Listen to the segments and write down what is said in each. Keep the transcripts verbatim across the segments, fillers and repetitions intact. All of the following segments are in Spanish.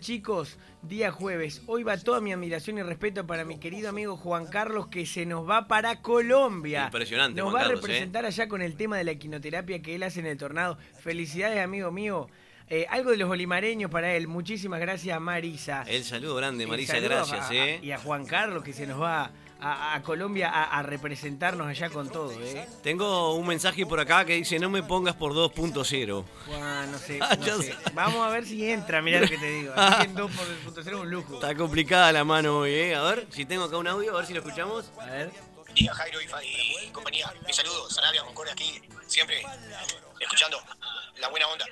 Chicos, día jueves. Hoy va toda mi admiración y respeto para mi querido amigo Juan Carlos, que se nos va para Colombia. Impresionante, Nos Juan va Carlos, a representar ¿eh? allá con el tema de la equinoterapia que él hace en el Tornado. Felicidades, amigo mío. Eh, algo de los bolimareños para él. Muchísimas gracias, Marisa. El saludo grande, Marisa, saludo gracias, a, ¿eh? A, y a Juan Carlos, que se nos va a, a Colombia a, a representarnos allá con todo, ¿eh? Tengo un mensaje por acá que dice: no me pongas por dos punto cero. Bueno, no sé, Ah, no ya sé. sé. Vamos a ver si entra, mirá lo que te digo. Así que en dos punto cero es un lujo. Está complicada la mano hoy, ¿eh? A ver, si tengo acá un audio, a ver si lo escuchamos. A ver. Día Jairo y, Fa- y compañía. Mi saludo, Sarabia Concordia aquí, siempre escuchando la buena onda.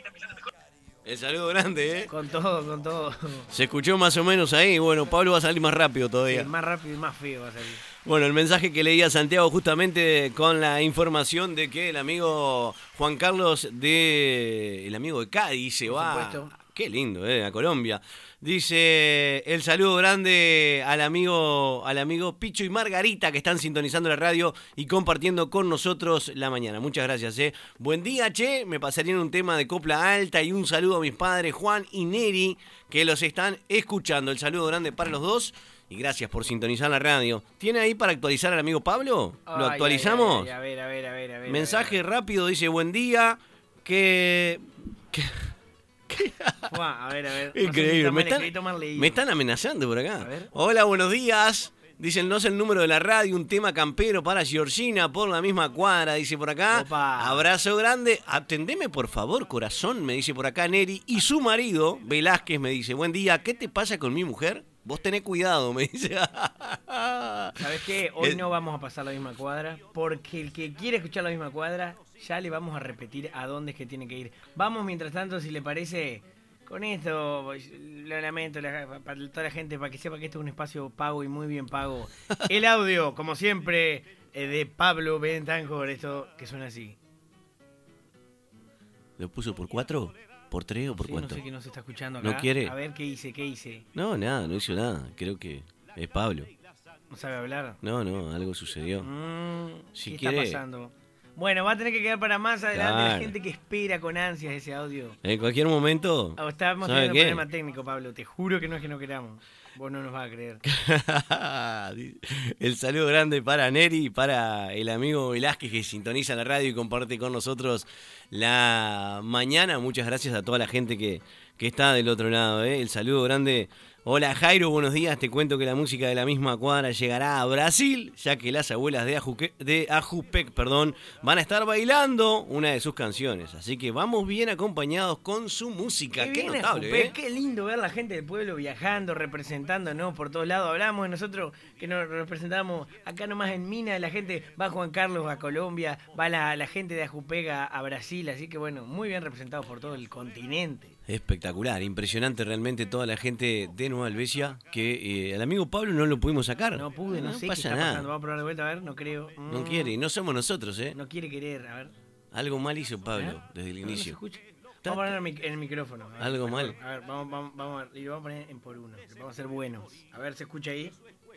El saludo grande, ¿eh? Con todo, con todo. Se escuchó más o menos ahí. Bueno, Pablo va a salir más rápido todavía. Sí, más rápido y más feo va a salir. Bueno, el mensaje que leía Santiago justamente con la información de que el amigo Juan Carlos de... El amigo de Cádiz se Por va... supuesto. Qué lindo, ¿eh? A Colombia. Dice el saludo grande al amigo, al amigo Picho y Margarita, que están sintonizando la radio y compartiendo con nosotros la mañana. Muchas gracias, ¿eh? Buen día, che. Me pasarían un tema de copla alta y un saludo a mis padres Juan y Neri, que los están escuchando. El saludo grande para los dos. Y gracias por sintonizar la radio. ¿Tiene ahí para actualizar al amigo Pablo? ¿Lo Ay, actualizamos? ay, ay, a ver, a ver, a ver, a ver. Mensaje a ver. rápido, dice: buen día, que... que... Buah, a ver, a ver. Increíble, No sé si está me, mal están, escrito, mal leído. me están amenazando por acá. A ver. Hola, buenos días. Dicen, no sé el número de la radio, un tema campero para Georgina por la misma cuadra, dice por acá. Opa. Abrazo grande. Atendeme, por favor, corazón, me dice por acá Neri. Y su marido, Velázquez, me dice: buen día, ¿qué te pasa con mi mujer? Vos tenés cuidado, me dice. ¿Sabés qué? Hoy El- no vamos a pasar la misma cuadra, porque el que quiere escuchar la misma cuadra, ya le vamos a repetir a dónde es que tiene que ir. Vamos, mientras tanto, si le parece, con esto, lo lamento la- para toda la gente, para que sepa que esto es un espacio pago y muy bien pago. El audio, como siempre, eh, de Pablo Bentancor, esto que suena así. ¿Lo puso por cuatro? ¿Por tres o por Sí, cuánto? no sé que no se está escuchando acá. ¿No quiere? A ver, ¿qué hice? ¿Qué hice? No, nada, no hizo nada. Creo que es Pablo. ¿No sabe hablar? No, no, algo sucedió. Mm, Si ¿Qué quiere- está pasando? Bueno, va a tener que quedar para más adelante la Claro. gente que espera con ansias ese audio. En cualquier momento. Oh, estamos ¿Sabe teniendo un qué? problema técnico, Pablo. Te juro que no es que no queramos. Vos no nos vas a creer. El saludo grande para Neri y para el amigo Velázquez, que sintoniza la radio y comparte con nosotros la mañana. Muchas gracias a toda la gente que, que está del otro lado, ¿eh? El saludo grande. Hola Jairo, buenos días. Te cuento que la música de la misma cuadra llegará a Brasil, ya que las abuelas de, Ajuque, de Ajupec perdón, van a estar bailando una de sus canciones. Así que vamos bien acompañados con su música. Qué, bien, notable, Ajupec, ¿eh? Qué lindo ver la gente del pueblo viajando, representándonos por todos lados. Hablamos de nosotros que nos representamos acá nomás en Mina. La gente va Juan Carlos a Colombia, va la, la gente de Ajupec a, a Brasil. Así que bueno, muy bien representados por todo el continente. Espectacular, impresionante realmente toda la gente de Nueva Helvecia, que eh, al amigo Pablo no lo pudimos sacar. No pude, no, sé qué pasa está nada. pasando. Vamos a probar de vuelta, a ver, no creo. No Mm, quiere, y no somos nosotros, ¿eh? No quiere querer, a ver. Algo mal hizo Pablo ¿Eh? desde el No, no se inicio. escucha. Vamos a poner en el mic- en el micrófono. a ver. Algo mal. A ver, vamos, vamos, vamos a, y lo vamos a poner en por uno. Vamos a ser buenos. A ver, ¿se escucha ahí?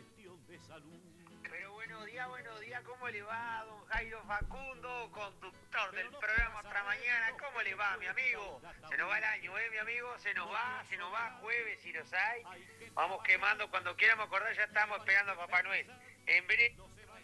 Pero buenos días, buenos días, ¿cómo le va, don Jairo Facundo, conductor del programa Otra Mañana? ¿Cómo le va, mi amigo? Se nos va el año, ¿eh, mi amigo? Se nos va, se nos va jueves si los hay. Vamos quemando, cuando quieramos acordar ya estamos esperando a Papá Noel. En breve...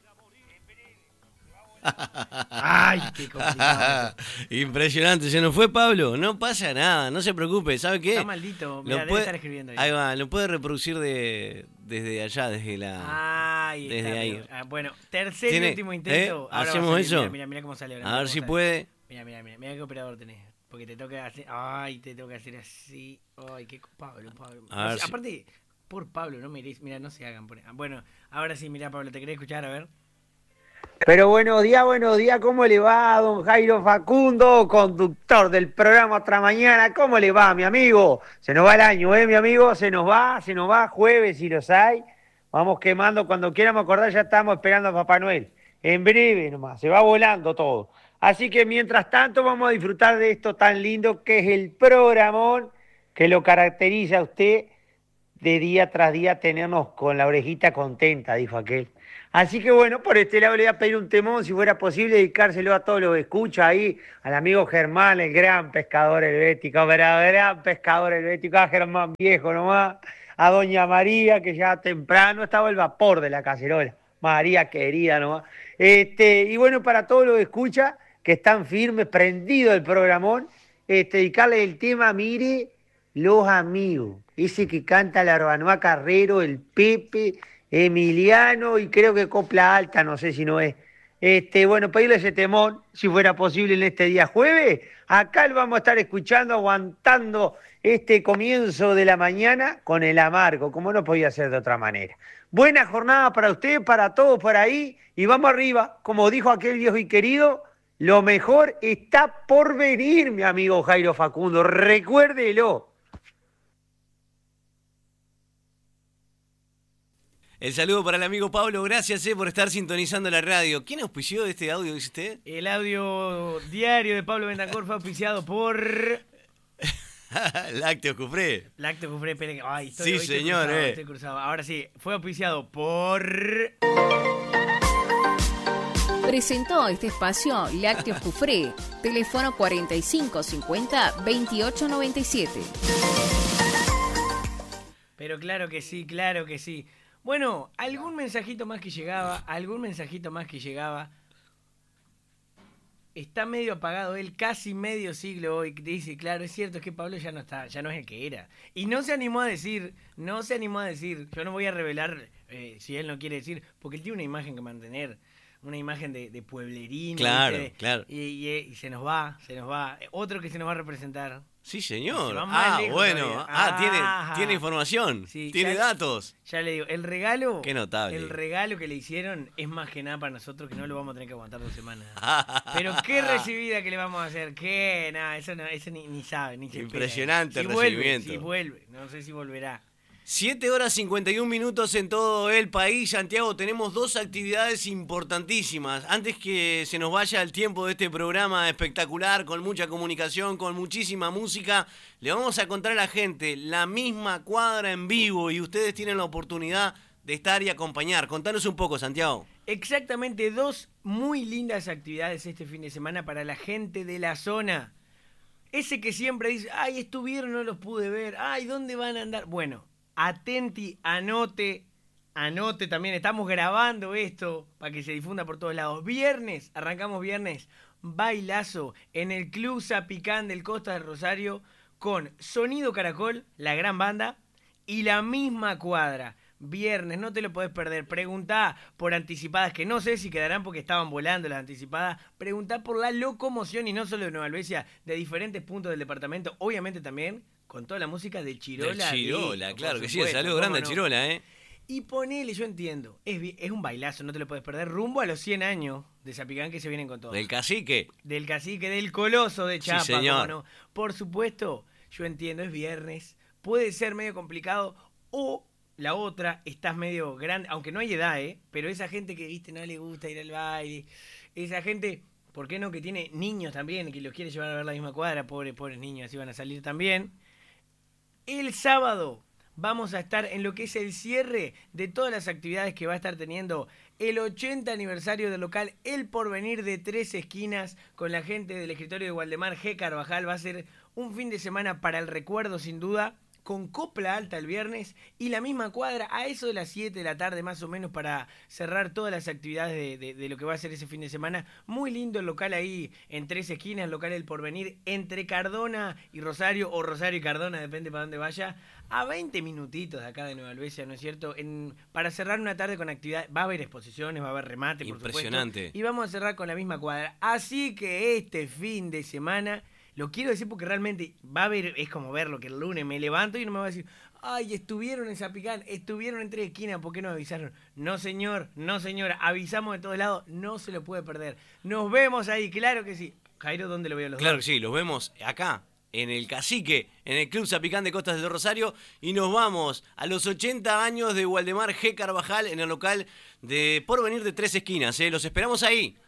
¡Ay, qué complicado! Impresionante, se nos fue Pablo, no pasa nada, no se preocupe, ¿sabe qué? Está maldito. Mira, Lo debe puede- estar escribiendo ahí. Ahí va, lo puede reproducir de, desde allá, desde la... Ahí desde está, ahí. mira. Ah, bueno, tercer y ¿Tiene- último intento. eh? Ahora va a ¿Hacemos salir. eso? Mira, mira, mira cómo sale ahora. A mira ver cómo si sale. puede. Mira, mira, mira, mira qué operador tenés. Porque te toca hacer. Ay, te tengo que hacer así. Ay, qué Pablo, Pablo. A ver si- Aparte, por Pablo, no merece. Mira, no se hagan. Por... Bueno, ahora sí, mira, Pablo, ¿te querés escuchar? A ver. Pero buenos días, buenos días, ¿cómo le va, don Jairo Facundo, conductor del programa Otra Mañana? ¿Cómo le va, mi amigo? Se nos va el año, ¿eh, mi amigo? Se nos va, se nos va jueves si los hay. Vamos quemando, cuando quieramos acordar ya estamos esperando a Papá Noel. En breve nomás, se va volando todo. Así que mientras tanto vamos a disfrutar de esto tan lindo que es el programón que lo caracteriza a usted de día tras día tenernos con la orejita contenta, dijo aquel. Así que bueno, por este lado le voy a pedir un temón, si fuera posible, dedicárselo a todos los que escucha ahí, al amigo Germán, el gran pescador helvético, pero gran pescador helvético, a Germán viejo nomás, a doña María, que ya temprano estaba el vapor de la cacerola, María querida nomás. Este, y bueno, para todos los que escucha, que están firmes, prendidos el programón, este, dedicarle el tema, mire, Los Amigos, ese que canta la Arbanoa Carrero, el Pepe, Emiliano y creo que Copla Alta, no sé si no es. Este, bueno, pedirle ese temón, si fuera posible en este día jueves. Acá lo vamos a estar escuchando, aguantando este comienzo de la mañana con el amargo, como no podía ser de otra manera. Buena jornada para usted, para todos por ahí, y vamos arriba, como dijo aquel viejo y querido, lo mejor está por venir, mi amigo Jairo Facundo, recuérdelo. El saludo para el amigo Pablo, gracias eh, por estar sintonizando la radio. ¿Quién auspició este audio, dice usted? El audio diario de Pablo Bentancor fue auspiciado por... Lácteos Cufré. Lácteos Cufré, espere, ay, estoy, sí, hoy estoy señor, cruzado, eh. estoy cruzado. Ahora sí, fue auspiciado por... Presentó este espacio Lácteos Cufré, teléfono cuarenta y cinco cincuenta, veintiocho noventa y siete. Pero claro que sí, claro que sí. Bueno, algún mensajito más que llegaba, algún mensajito más que llegaba. Está medio apagado él, casi medio siglo hoy. Dice, claro, es cierto, es que Pablo ya no está, ya no es el que era. Y no se animó a decir, no se animó a decir, yo no voy a revelar eh, si él no quiere decir, porque él tiene una imagen que mantener, una imagen de, de pueblerino. Claro, ¿viste? claro. Y, y, y se nos va, se nos va. Otro que se nos va a representar. Sí, señor. Se va más Ah, lejos bueno. todavía. Ah, tiene, Ajá. tiene información. Sí, tiene ya- datos. Ya le digo, el regalo. Qué notable. El regalo que le hicieron es más que nada para nosotros, que no lo vamos a tener que aguantar dos semanas. Pero qué recibida que le vamos a hacer. Qué, nada, eso, no, eso ni, ni sabe, ni se espera. Impresionante Si el vuelve, recibimiento. si vuelve, no sé si volverá. siete horas cincuenta y un minutos en todo el país, Santiago. Tenemos dos actividades importantísimas. Antes que se nos vaya el tiempo de este programa espectacular, con mucha comunicación, con muchísima música, le vamos a contar a la gente la misma cuadra en vivo y ustedes tienen la oportunidad de estar y acompañar. Contanos un poco, Santiago. Exactamente dos muy lindas actividades este fin de semana para la gente de la zona. Ese que siempre dice, ay, estuvieron, no los pude ver, ay, ¿dónde van a andar? Bueno, atenti, anote, anote también, estamos grabando esto para que se difunda por todos lados. Viernes, arrancamos viernes, bailazo en el Club Zapicán del Costa del Rosario con Sonido Caracol, la gran banda, y la misma cuadra. Viernes, no te lo podés perder. Preguntá por anticipadas, que no sé si quedarán porque estaban volando las anticipadas. Preguntá por la locomoción, y no solo de Nueva Helvecia, de diferentes puntos del departamento. Obviamente también con toda la música de Chirola. Del Chirola, listo, claro por que sí. El supuesto, saludo grande al cómo no. Chirola, ¿eh? Y ponele, yo entiendo, es, vi- es un bailazo, no te lo puedes perder. Rumbo a los cien años de Zapicán, que se vienen con todo. Del cacique. Del cacique, del coloso de Sí, Chapa, señor. cómo no. Por supuesto, yo entiendo, es viernes, puede ser medio complicado, o la otra, estás medio grande, aunque no hay edad, ¿eh? Pero esa gente que, viste, no le gusta ir al baile, esa gente, ¿por qué no? Que tiene niños también, que los quiere llevar a ver la misma cuadra, pobres, pobres niños, así van a salir también. El sábado vamos a estar en lo que es el cierre de todas las actividades que va a estar teniendo el ochenta aniversario del local El Porvenir de Tres Esquinas con la gente del escritorio de Waldemar G. Carvajal. Va a ser un fin de semana para el recuerdo, sin duda, con copla alta el viernes y la misma cuadra a eso de las siete de la tarde más o menos para cerrar todas las actividades de, de, de lo que va a ser ese fin de semana. Muy lindo el local ahí en Tres Esquinas, el local El Porvenir, entre Cardona y Rosario, o Rosario y Cardona, depende para dónde vaya, a veinte minutitos de acá de Nueva Helvecia, ¿no es cierto? En, para cerrar una tarde con actividad, va a haber exposiciones, va a haber remate, por Impresionante. supuesto. Y vamos a cerrar con la misma cuadra. Así que este fin de semana... Lo quiero decir porque realmente va a haber, es como verlo, que el lunes me levanto y no me va a decir, ay, estuvieron en Zapicán, estuvieron en Tres Esquinas, ¿por qué no avisaron? No, señor, no, señora, avisamos de todos lados, no se lo puede perder. Nos vemos ahí, claro que sí. Jairo, ¿dónde lo veo los Claro que dos? sí, los vemos acá, en el Cacique, en el Club Zapicán de Costas del Rosario, y nos vamos a los ochenta años de Waldemar G. Carvajal en el local de Porvenir de Tres Esquinas, ¿eh? Los esperamos ahí.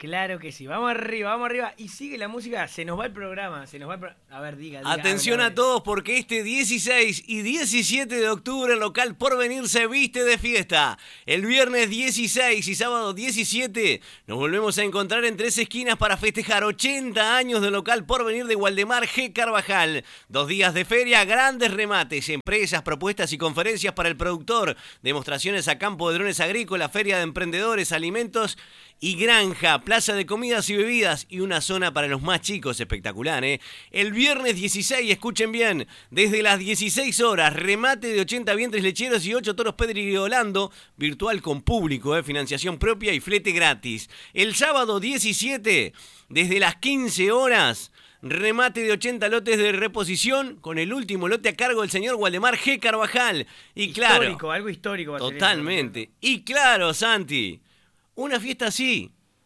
Claro que sí. Vamos arriba, vamos arriba. Y sigue la música. Se nos va el programa. Se nos va el pro... A ver, diga, diga. Atención hable, a hable. todos porque este dieciséis y diecisiete de octubre el local Porvenir se viste de fiesta. El viernes dieciséis y sábado diecisiete nos volvemos a encontrar en Tres Esquinas para festejar ochenta años del local Porvenir de Waldemar G. Carvajal. Dos días de feria, grandes remates, empresas, propuestas y conferencias para el productor, demostraciones a campo de drones agrícolas, feria de emprendedores, alimentos y granja, plaza de comidas y bebidas y una zona para los más chicos. Espectacular, ¿eh? El viernes dieciséis, escuchen bien, desde las dieciséis horas, remate de ochenta vientres lecheros y ocho toros pedriolando, virtual con público, ¿eh? Financiación propia y flete gratis. El sábado diecisiete, desde las quince horas, remate de ochenta lotes de reposición con el último lote a cargo del señor Waldemar G. Carvajal. Y claro, Histórico, algo histórico. Va a ser totalmente. eso. Y claro, Santi, una fiesta así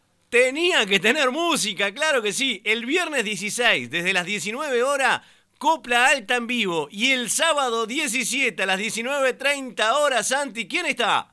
tenía que tener música, claro que sí. El viernes dieciséis, desde las diecinueve horas, copla alta en vivo. Y el sábado diecisiete, a las diecinueve treinta horas, Santi, ¿quién está?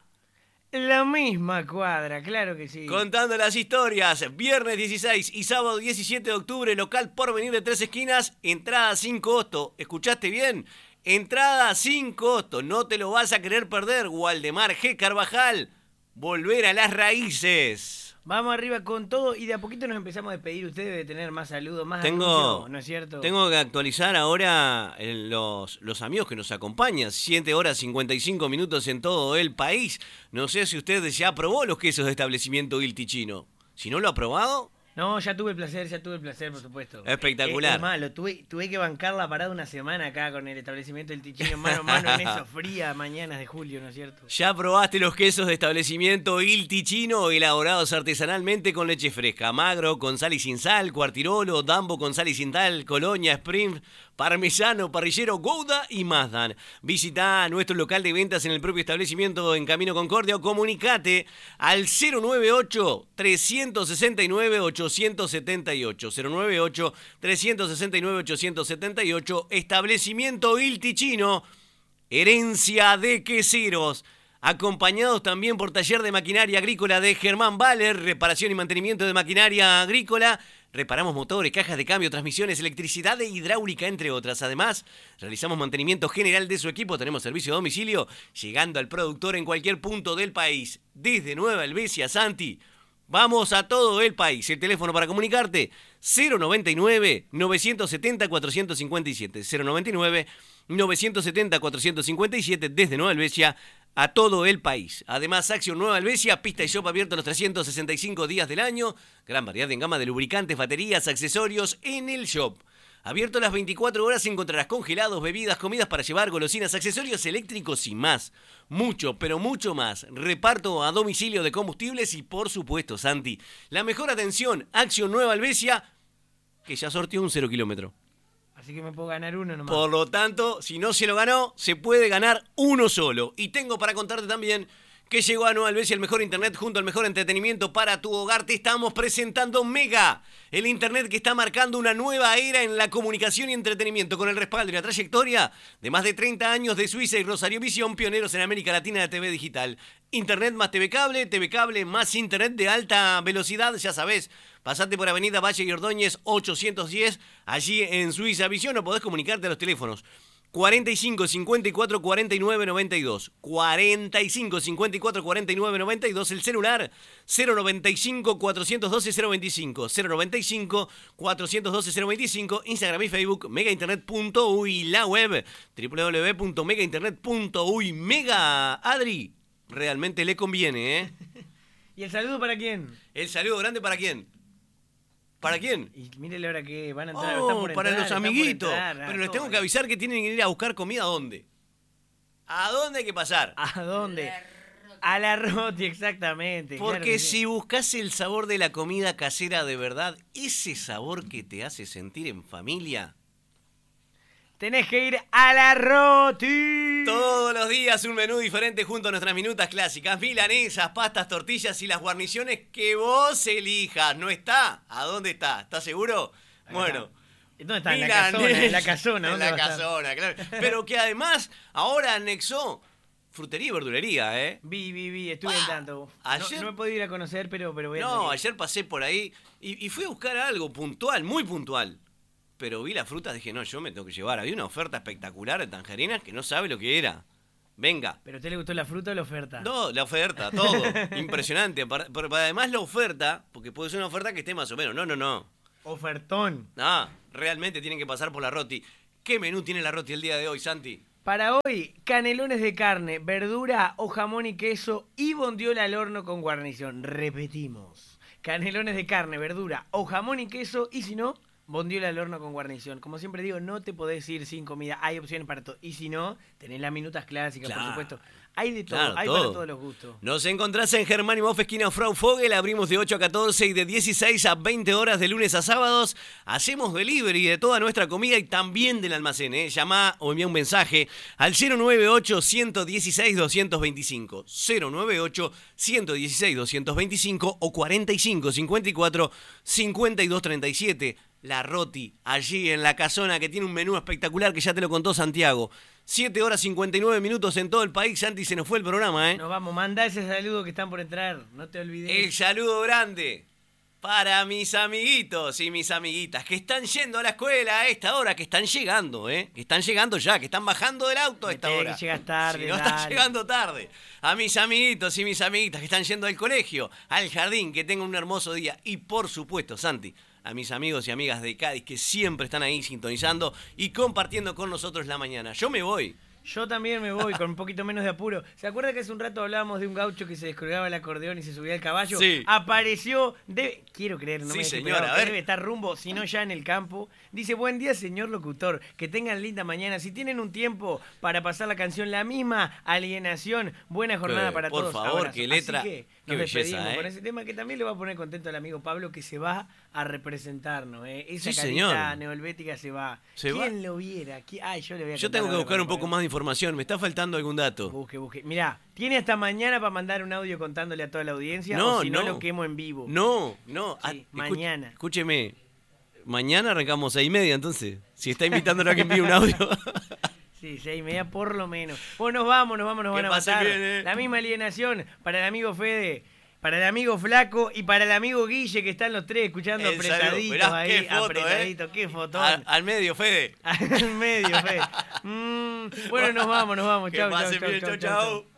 La misma cuadra, claro que sí. Contando las historias, viernes dieciséis y sábado diecisiete de octubre, local Porvenir de Tres Esquinas, entrada sin costo. ¿Escuchaste bien? Entrada sin costo, no te lo vas a querer perder. Waldemar G. Carvajal, volver a las raíces. Vamos arriba con todo y de a poquito nos empezamos a despedir. Usted debe tener más saludos, más Tengo, anuncios, ¿no es cierto? Tengo que actualizar ahora los, los amigos que nos acompañan. siete horas cincuenta y cinco minutos en todo el país. No sé si usted ya probó los quesos de establecimiento Il Ticino. Si no lo ha probado... No, ya tuve el placer, ya tuve el placer, por supuesto. Espectacular. Es, es malo, tuve, tuve que bancar la parada una semana acá con el establecimiento del Ticino mano a mano en esas frías mañanas de julio, ¿no es cierto? ¿Ya probaste los quesos de establecimiento Il Ticino, elaborados artesanalmente con leche fresca? Magro, con sal y sin sal, Cuartirolo, Dambo con sal y sin sal, Colonia, Spring, Parmesano, Parrillero, Gouda y Mazdan. Visita nuestro local de ventas en el propio establecimiento en Camino Concordia o comunicate al cero noventa y ocho, trescientos sesenta y nueve, ochocientos setenta y ocho. cero noventa y ocho, trescientos sesenta y nueve, ochocientos setenta y ocho. Establecimiento Il Ticino, herencia de queseros. Acompañados también por taller de maquinaria agrícola de Germán Baller, reparación y mantenimiento de maquinaria agrícola. Reparamos motores, cajas de cambio, transmisiones, electricidad e hidráulica, entre otras. Además, realizamos mantenimiento general de su equipo. Tenemos servicio a domicilio, llegando al productor en cualquier punto del país. Desde Nueva Helvecia, Santi, vamos a todo el país. El teléfono para comunicarte, cero noventa y nueve, novecientos setenta, cuatrocientos cincuenta y siete. cero noventa y nueve, novecientos setenta, cuatrocientos cincuenta y siete, desde Nueva Helvecia a todo el país. Además, Acción Nueva Helvecia, pista y shop abierto los trescientos sesenta y cinco días del año. Gran variedad en gama de lubricantes, baterías, accesorios en el shop. Abierto las veinticuatro horas, encontrarás congelados, bebidas, comidas para llevar, golosinas, accesorios eléctricos y más. Mucho, pero mucho más. Reparto a domicilio de combustibles y, por supuesto, Santi, la mejor atención, Acción Nueva Helvecia, que ya sorteó un cero kilómetro. Así que me puedo ganar uno nomás. Por lo tanto, si no se lo ganó, se puede ganar uno solo. Y tengo para contarte también que llegó a Nueva Helvecia el mejor internet junto al mejor entretenimiento para tu hogar. Te estamos presentando Mega, el internet que está marcando una nueva era en la comunicación y entretenimiento, con el respaldo y la trayectoria de más de treinta años de Suiza y Rosario Visión, pioneros en América Latina de T V digital. Internet más T V cable, T V cable más internet de alta velocidad, ya sabés. Pasate por Avenida Valle y Ordóñez ochocientos diez, allí en Suiza Visión, o podés comunicarte a los teléfonos cuarenta y cinco, cincuenta y cuatro, cuarenta y nueve, noventa y dos. cuarenta y cinco, cincuenta y cuatro, cuarenta y nueve, noventa y dos. El celular cero noventa y cinco, cuatrocientos doce, cero veinticinco. cero noventa y cinco, cuatrocientos doce, cero veinticinco. Instagram y Facebook megainternet punto uy. La web doble u doble u doble u punto megainternet punto uy. Mega, Adri, realmente le conviene, ¿eh? ¿Y el saludo para quién? ¿El saludo grande para quién? ¿Para quién? Y mírele ahora que van a entrar. Oh, están por para entrar, los están por amiguitos. entrar, Pero ah, les tengo todo. que avisar que tienen que ir a buscar comida. ¿A dónde? ¿A dónde hay que pasar? ¿A dónde? A la Roti, exactamente. Porque claro que si sí. buscas el sabor de la comida casera de verdad, ese sabor que te hace sentir en familia, Tenés que ir a la Roti. todos los días un menú diferente junto a nuestras minutas clásicas, milanesas, pastas, tortillas y las guarniciones que vos elijas. ¿No está? ¿A dónde está? ¿Estás seguro? Acá Bueno. ¿Dónde está? En la milanesa. casona. En la casona. En ¿dónde la va a estar? casona, claro. Pero que además ahora anexó frutería y verdulería, ¿eh? Vi, vi, vi, estuve Ah, en tanto. ayer- No, no he podido ir a conocer, pero, pero voy a No, tener que ir. ayer pasé por ahí y, y fui a buscar algo puntual, muy puntual. Pero vi las frutas, dije, no, yo me tengo que llevar. Había una oferta espectacular de tangerinas que no sabe lo que era. Venga. ¿Pero a usted le gustó la fruta o la oferta? No, la oferta, todo. Impresionante. Para- Pero además la oferta, porque puede ser una oferta que esté más o menos. No, no, no. Ofertón. No, realmente tienen que pasar por la Roti. ¿Qué menú tiene la Roti el día de hoy, Santi? Para hoy, canelones de carne, verdura o jamón y queso y bondiola al horno con guarnición. Repetimos. Canelones de carne, verdura o jamón y queso y si no, bondiola al horno con guarnición. Como siempre digo, no te podés ir sin comida. Hay opciones para todo. Y si no, tenés las minutas clásicas, Claro. por supuesto. Hay de todo, Claro, hay todo. para todos los gustos. Nos encontrás en Germán y Boff, esquina Frau Fogel. Abrimos de ocho a catorce y de dieciséis a veinte horas de lunes a sábados. Hacemos delivery de toda nuestra comida y también del almacén. ¿eh? Llamá o envía un mensaje al cero nueve ocho, uno uno seis, dos dos cinco. cero nueve ocho, uno uno seis, dos dos cinco o cuarenta y cinco, cincuenta y cuatro, cincuenta y dos, treinta y siete. La Roti, allí en la casona, que tiene un menú espectacular que ya te lo contó Santiago. siete horas cincuenta y nueve minutos en todo el país. Santi, se nos fue el programa, ¿eh? Nos vamos, mandá ese saludo que están por entrar. No te olvides. El saludo grande para mis amiguitos y mis amiguitas que están yendo a la escuela a esta hora, que están llegando, ¿eh? Que están llegando ya, que están bajando del auto a esta Meté hora. que llegas tarde, Si no están dale. llegando tarde. A mis amiguitos y mis amiguitas que están yendo al colegio, al jardín, que tengan un hermoso día. Y por supuesto, Santi, a mis amigos y amigas de Cádiz que siempre están ahí sintonizando y compartiendo con nosotros la mañana. Yo me voy. Yo también me voy con un poquito menos de apuro. ¿Se acuerda que hace un rato hablábamos de un gaucho que se descolgaba el acordeón y se subía al caballo? Sí. Apareció, debe, quiero creer, no Sí, me deje señora, pegado, a que ver. debe estar rumbo, si no ya en el campo. Dice, buen día, señor locutor, que tengan linda mañana. Si tienen un tiempo para pasar la canción La Misma Alienación, buena jornada Que, para por todos. favor, Abrazo. qué letra, Así que qué nos belleza, despedimos ¿eh? con ese tema que también le va a poner contento al amigo Pablo, que se va a representarnos. ¿eh? Esa Sí, carita señor. neolbética se va. Se ¿Quién va. lo viera? ¿Qui- Ay, yo le voy a Yo contar tengo que ahora buscar un cuando poco podamos. más de información. Me está faltando algún dato. Busque, busque. Mirá, tiene hasta mañana para mandar un audio contándole a toda la audiencia. No, o si no, no. lo quemo en vivo. No, no. Ah, Sí, escu- mañana. Escúcheme. Mañana arrancamos seis y media, entonces. Si está invitándolo a que envíe un audio. Sí, seis y media por lo menos. Bueno, nos vamos, nos vamos, nos Que van a pasen matar. bien, eh. La misma alienación para el amigo Fede, para el amigo Flaco y para el amigo Guille, que están los tres escuchando El saludo. apretaditos Mirá, ahí. qué foto, apretaditos, eh. qué fotón. Al, al medio, Fede. Al medio, Fede. Mm, bueno, nos vamos, nos vamos. Que Chau, chau, pasen chau, bien, chau, chau, chau, chau. chau.